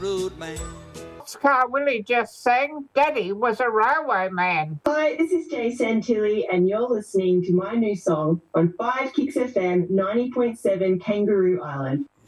Road man. Oscar Willie just sang Daddy Was a Railway Man. Hi, this is Jay Santilli, and you're listening to my new song on 5 Kicks FM 90.7 Kangaroo Island.